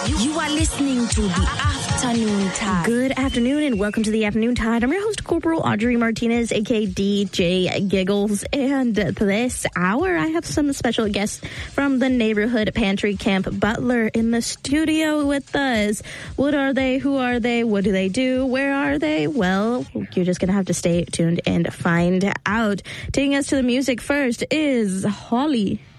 You are listening to the Afternoon Tide. Good afternoon and welcome to the Afternoon Tide. I'm your host, Corporal Audrey Martinez, aka DJ Giggles. And this hour, I have some special guests from the neighborhood pantry Camp Butler in the studio with us. What are they? Who are they? What do they do? Where are they? Well, you're just going to have to stay tuned and find out. Taking us to the music first is Holly.